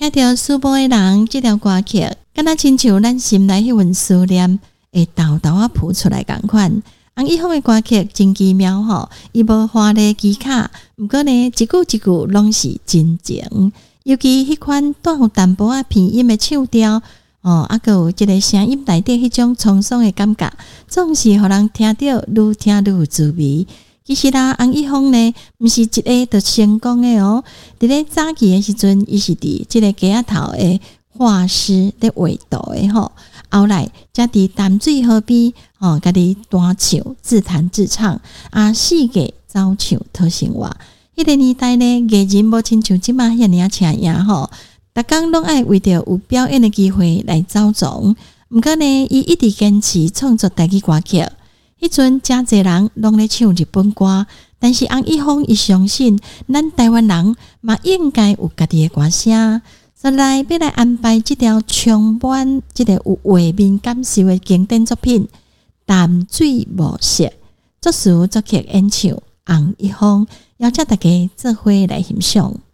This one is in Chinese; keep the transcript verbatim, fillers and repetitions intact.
听到思慕的人这条歌曲，敢若亲像咱心内迄份思念会豆豆啊浮出来同款。洪一峰的歌曲真奇妙吼，伊无华丽技巧，毋过呢一句一句拢是真情。尤其迄款带有淡薄仔鼻音的唱调，哦，啊，佮有即个声音内底迄种沧桑的感觉，总是互人听到愈听愈有滋味。其实啦，洪一峰呢，毋是一个就成功的哦。伫咧早期的时阵，伊是伫即个街仔头的画师咧画图的吼。后来才伫淡水河边，吼，家己弹唱、自弹自唱，啊，四界走唱讨生活。迄个年代呢，艺人无亲像即马遐尔请赢吼，逐工拢爱为着有表演的机会来走总。毋过呢，伊一直坚持创作台语歌曲。迄阵真侪人拢咧唱日本歌，但是洪一峰伊相信，咱台湾人嘛应该有家己的歌声，所以来要来安排即条充满即个有画面感受的经典作品《淡水暮色》，作词作曲演唱洪一峰，邀请大家做伙来欣赏。